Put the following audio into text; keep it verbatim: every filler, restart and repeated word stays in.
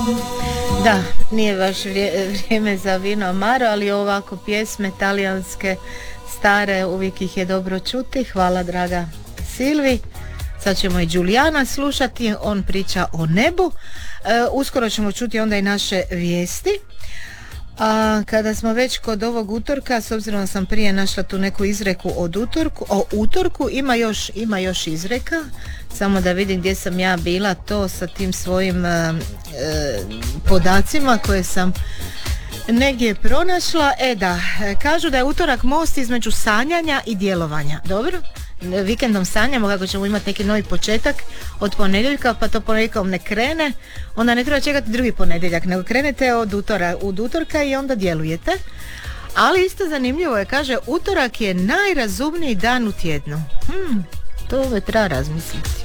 Da, nije baš vrijeme za vino amaro, ali ovako pjesme talijanske stare uvijek ih je dobro čuti. Hvala draga Silvi. Sad ćemo i Giuliana slušati, on priča o nebu. E, uskoro ćemo čuti onda i naše vijesti. A kada smo već kod ovog utorka, s obzirom da sam prije našla tu neku izreku od utorku, o utorku, ima još, ima još izreka, samo da vidim gdje sam ja bila to sa tim svojim e, e, podacima koje sam negdje pronašla. E da, kažu da je utorak most između sanjanja i djelovanja. Dobro? Vikendom sanjamo kako ćemo imati neki novi početak od ponedjeljka, pa to ponedjeljkom ne krene, onda ne treba čekati drugi ponedjeljak, nego krenete od, utora, od utorka i onda djelujete. Ali isto zanimljivo je, kaže, utorak je najrazumniji dan u tjednu. Hmm, to uvijek treba razmisliti.